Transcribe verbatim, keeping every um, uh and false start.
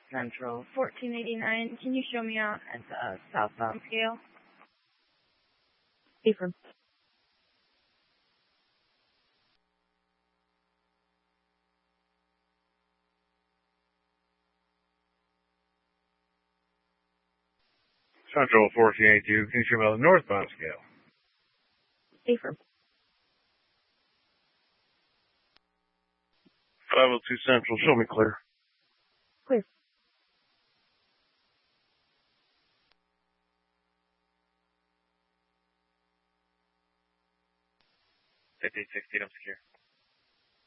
Central, fourteen eighty-nine. Can you show me out at the southbound scale? Affirm. Central fourteen eighty-two, can you show me on the northbound scale? Affirm. five oh two Central, show me clear. Clear. fifty-eight sixty, I'm secure.